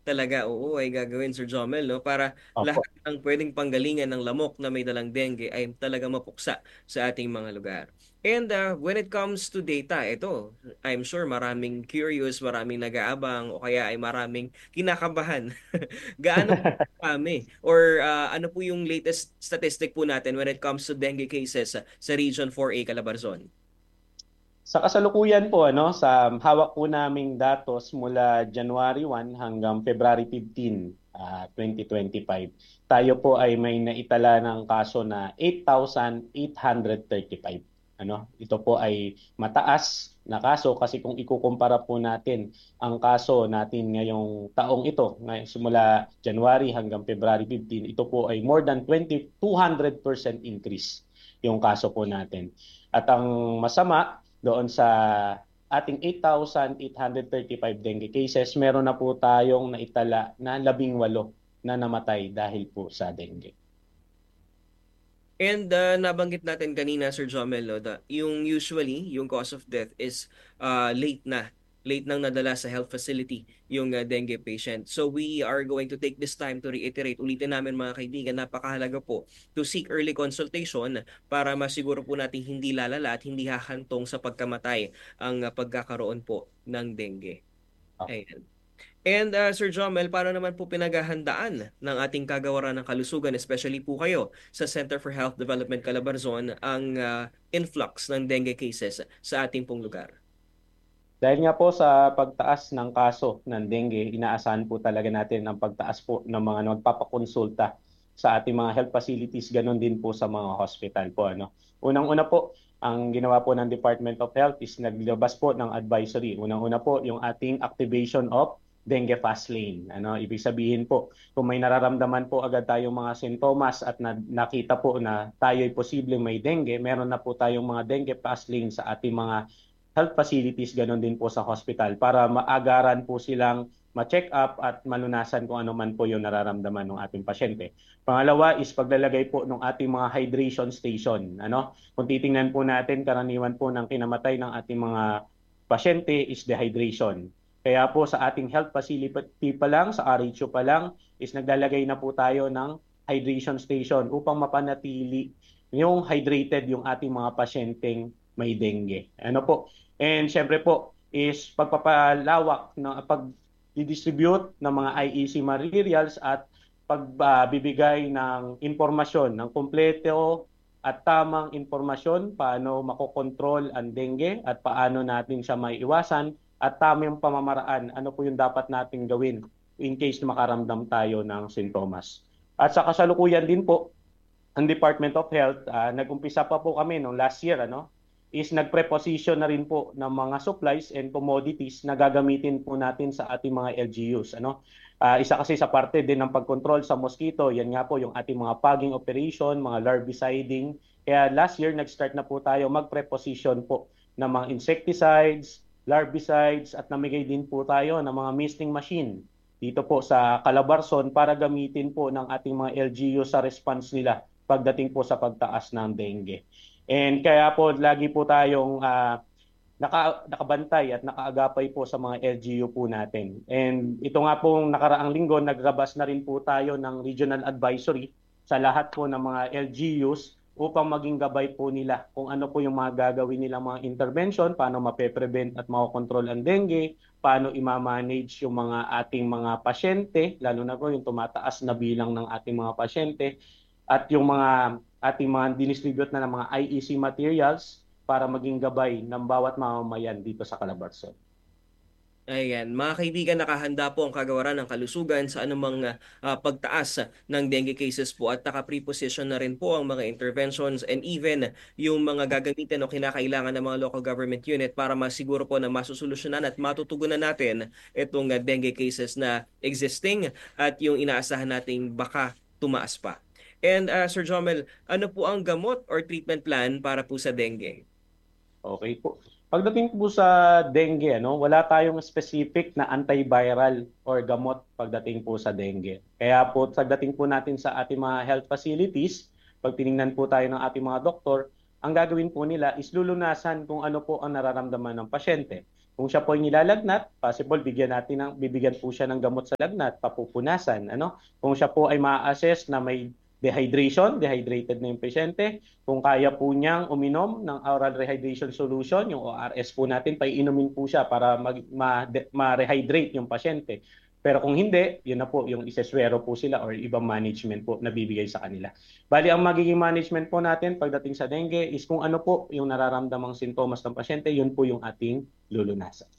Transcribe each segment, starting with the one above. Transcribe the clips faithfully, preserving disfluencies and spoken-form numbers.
talaga, oo, ay gagawin, Sir Jomel, 'no, para lahat Opo. ng puwedeng panggalingan ng lamok na may dalang dengue ay talagang mapuksa sa ating mga lugar. And, ah, when it comes to data, eto, I'm sure maraming curious, maraming nag-aabang o kaya ay maraming kinakabahan. Gaano po karami or, ah, ano po yung latest statistic po natin when it comes to dengue cases sa sa Region four A, Calabarzon? Sa kasalukuyan po ano, sa hawak po naming datos mula January one hanggang February fifteen, ah, twenty twenty-five, tayo po ay may naitala ng kaso na eight thousand eight hundred thirty-five. Ano, ito po ay mataas na kaso kasi kung ikukumpara po natin ang kaso natin ngayong taong ito, ngay- simula January hanggang February fifteen, ito po ay more than twenty, two hundred percent increase yung kaso po natin. At ang masama, doon sa ating eight thousand eight hundred thirty-five dengue cases, meron na po tayong naitala na labing walo na namatay dahil po sa dengue. And, ah, nabanggit natin kanina, Sir Jomel, 'no, da yung usually, yung cause of death is, ah, late na, late nang nadala sa health facility yung, ah, dengue patient. So we are going to take this time to reiterate, ulitin namin mga kaibigan, napakahalaga po to seek early consultation para masiguro po nating hindi lalala at hindi hahantong sa pagkamatay ang, ah, pagkakaroon po ng dengue. Ayan. And, ah, Sir Jomel, paano naman po pinaghahandaan ng ating kagawaran ng kalusugan, especially po kayo sa Center for Health Development Calabarzon, ang ah, influx ng dengue cases sa ating pong lugar? Dahil nga po sa pagtaas ng kaso ng dengue, inaasahan po talaga natin ang pagtaas po ng mga nagpapakonsulta sa ating mga health facilities, ganun din po sa mga hospital po. Ano. Unang-una po, ang ginawa po ng Department of Health is naglabas po ng advisory. Unang-una po, yung ating activation of dengue fast lane. Ano, ibig sabihin po, kung may nararamdaman po agad tayong mga sintomas at na, nakita po na tayo'y posibleng may dengue, meron na po tayong mga dengue fast lane sa ating mga health facilities, ganon din po sa hospital para maagaran po silang ma-check up at malunasan kung ano man po yung nararamdaman ng ating pasyente. Pangalawa is paglalagay po ng ating mga hydration station. Ano? Kung titingnan po natin, karaniwan po ng kinamatay ng ating mga pasyente is dehydration. Kaya po sa ating health facility pa lang, sa R H O pa lang, is naglalagay na po tayo ng hydration station upang mapanatili yung hydrated yung ating mga pasyenteng may dengue. Ano po? And syempre po is pagpapalawak ng pag-distribute ng mga I E C materials at pagbibigay ng impormasyon, ng kumpleto at tamang impormasyon paano makokontrol ang dengue at paano natin siya maiiwasan at tamang pamamaraan, ano po yung dapat nating gawin in case na makaramdam tayo ng sintomas. At sa kasalukuyan din po, ang Department of Health, uh, nag-umpisa pa po kami noong last year, ano, is nag-preposition na rin po ng mga supplies and commodities na gagamitin po natin sa ating mga L G Us. Ano? Uh, isa kasi sa parte din ng pagkontrol sa mosquito, yan nga po yung ating mga fogging operation, mga larviciding. Kaya last year, nag-start na po tayo mag-preposition po ng mga insecticides, larvicides, at namigay din po tayo ng mga misting machine dito po sa Calabarzon para gamitin po ng ating mga L G U sa response nila pagdating po sa pagtaas ng dengue. And kaya po lagi po tayong uh, naka, nakabantay at nakaagapay po sa mga L G U po natin. And ito nga pong nakaraang linggo, naglabas na rin po tayo ng regional advisory sa lahat po ng mga L G Us upang maging gabay po nila kung ano po yung mga gagawin nilang mga intervention, paano mape-prevent at makokontrol ang dengue, paano ima-manage yung mga ating mga pasyente, lalo na po yung tumataas na bilang ng ating mga pasyente, at yung mga ating mga dinistribute na ng mga I E C materials para maging gabay ng bawat mamamayan dito sa Calabarzon. Ayan, mga kaibigan, nakahanda po ang kagawaran ng kalusugan sa anumang ah, pagtaas ng dengue cases po at naka-preposition na rin po ang mga interventions and even yung mga gagamitin o kinakailangan ng mga local government unit para masiguro po na masusolusyonan at matutugunan natin itong ah, dengue cases na existing at yung inaasahan nating baka tumaas pa. And ah, Sir Jomel, ano po ang gamot or treatment plan para po sa dengue? Okay po. Pagdating po sa dengue, ano, wala tayong specific na antiviral or gamot pagdating po sa dengue. Kaya po, pagdating po natin sa ating mga health facilities, pag tiningnan po tayo ng ating mga doktor, ang gagawin po nila is lulunasan kung ano po ang nararamdaman ng pasyente. Kung siya po ay nilalagnat, possible bigyan natin ng bibigyan po siya ng gamot sa lagnat, papupunasan, ano? Kung siya po ay ma-assess na may dehydration, dehydrated na yung pasyente, kung kaya po niyang uminom ng oral rehydration solution, yung O R S po natin, paiinumin po siya para mag, ma, ma-rehydrate yung pasyente. Pero kung hindi, yun na po, yung iseswero po sila or ibang management po na bibigay sa kanila. Bali, ang magiging management po natin pagdating sa dengue is kung ano po yung nararamdamang sintomas ng pasyente, yun po yung ating lulunasan.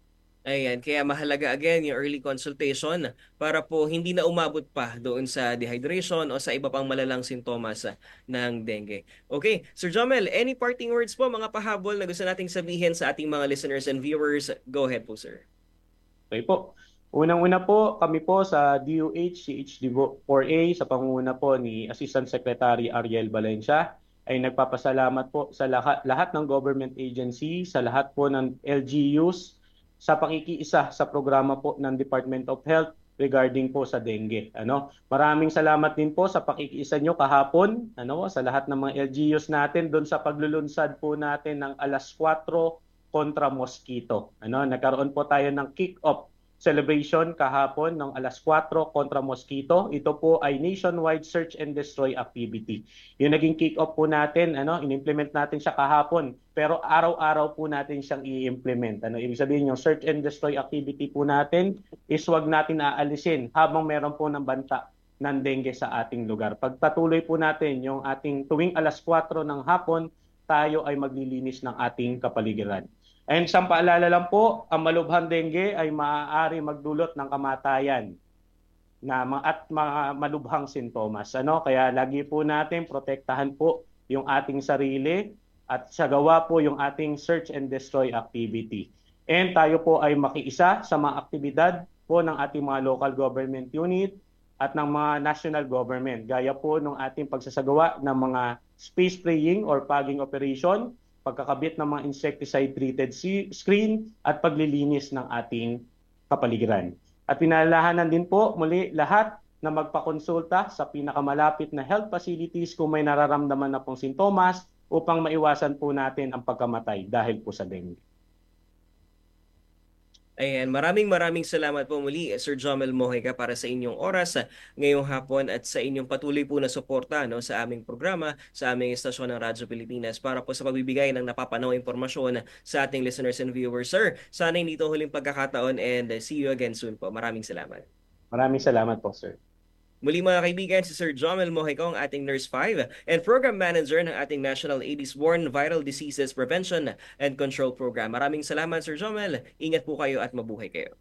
Ayan, kaya mahalaga again yung early consultation para po hindi na umabot pa doon sa dehydration o sa iba pang malalang sintomas ah, ng dengue. Okay, Sir Jomel, any parting words po, mga pahabol na gusto nating sabihin sa ating mga listeners and viewers? Go ahead po, sir. Okay po. Unang-una po, kami po sa D O H C H D four A sa pangunguna po ni Assistant Secretary Ariel Valencia ay nagpapasalamat po sa lahat, lahat ng government agency, sa lahat po ng L G Us sa pakikiisa sa programa po ng Department of Health regarding po sa dengue. Ano? Maraming salamat din po sa pakikiisa nyo kahapon, ano, sa lahat ng mga L G Us natin doon sa paglulunsad po natin ng alas kwatro kontra mosquito. Ano, nagkaroon po tayo ng kick-off celebration kahapon ng alas kwatro kontra mosquito. Ito po ay nationwide search and destroy activity. Yung naging kick-off po natin, ano, in-implement natin siya kahapon, pero araw-araw po natin siyang i-implement. Ano, ibig sabihin yung search and destroy activity po natin is wag natin aalisin habang meron po ng banta ng dengue sa ating lugar. Pagpatuloy po natin yung ating tuwing alas kwatro ng hapon, tayo ay maglilinis ng ating kapaligiran. And isang paalala lang po, ang malubhang dengue ay maaari magdulot ng kamatayan na at mga malubhang sintomas. Ano? Kaya lagi po natin protektahan po yung ating sarili at sagawa po yung ating search and destroy activity. And tayo po ay makiisa sa mga aktibidad po ng ating mga local government unit at ng mga national government. Gaya po ng ating pagsasagawa ng mga space spraying or fogging operation, pagkakabit ng mga insecticide-treated screen at paglilinis ng ating kapaligiran. At pinalalahanan din po muli lahat na magpakonsulta sa pinakamalapit na health facilities kung may nararamdaman na pong sintomas upang maiwasan po natin ang pagkamatay dahil po sa dengue. Ayan, maraming maraming salamat po muli, Sir Jomel Mojica, para sa inyong oras uh, ngayong hapon at sa inyong patuloy po na suporta, no, sa aming programa, sa aming estasyon ng Radyo Pilipinas para po sa pagbibigay ng napapanahong impormasyon sa ating listeners and viewers. Sir, sana hindi ito huling pagkakataon and uh, see you again soon po. Maraming salamat. Maraming salamat po, sir. Muli mga kaibigan, si Sir Jomel Mojica, ang ating Nurse five and Program Manager ng ating National Aedes-borne Viral Diseases Prevention and Control Program. Maraming salamat, Sir Jomel. Ingat po kayo at mabuhay kayo.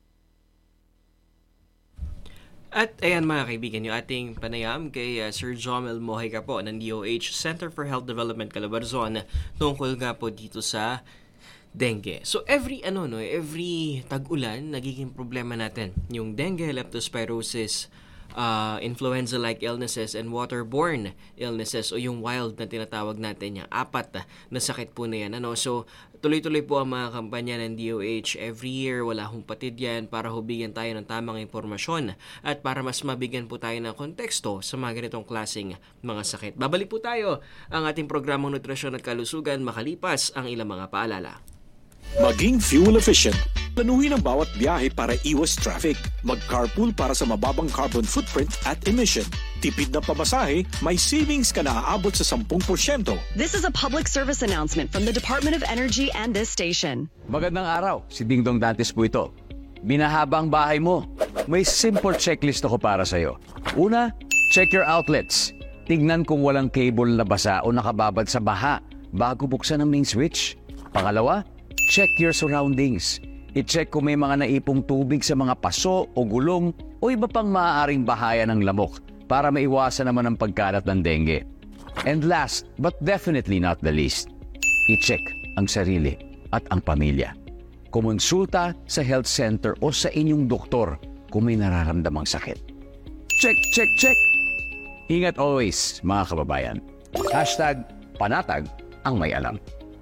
At ayan mga kaibigan, yung ating panayam kay uh, Sir Jomel Mojica po ng D O H Center for Health Development Calabarzon tungkol nga po dito sa dengue. So every ano no, every tag-ulan nagiging problema natin yung dengue, leptospirosis, Uh, influenza-like illnesses and waterborne illnesses o yung wild na tinatawag natin, yung apat na sakit po na yan. Ano? So, tuloy-tuloy po ang mga kampanya ng D O H every year. Wala hong patid yan para hubigyan tayo ng tamang impormasyon at para mas mabigyan po tayo ng konteksto sa mga ganitong klaseng mga sakit. Babalik po tayo ang ating programang Nutrisyon at Kalusugan makalipas ang ilang mga paalala. Maging fuel efficient. Planuhin ang bawat biyahe para iwas traffic. Mag-carpool para sa mababang carbon footprint at emission. Tipid na pamasahe, may savings ka na aabot sa ten percent. This is a public service announcement from the Department of Energy and this station. Magandang araw, si Dingdong Dantes po ito. Binahaba ang bahay mo. May simple checklist ako para sa'yo. Una, check your outlets. Tignan kung walang cable na basa o nakababad sa baha bago buksan ang main switch. Pangalawa, check your surroundings. I-check kung may mga naipong tubig sa mga paso o gulong o iba pang maaaring bahaya ng lamok para maiwasan naman ang pagkalat ng dengue. And last, but definitely not the least, i-check ang sarili at ang pamilya. Kumonsulta sa health center o sa inyong doktor kung may nararamdamang sakit. Check, check, check! Ingat always, mga kababayan. Hashtag panatag ang may alam.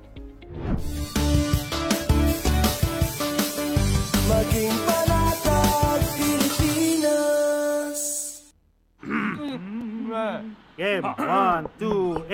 Maging panatag Pilipinas. Game, one, two,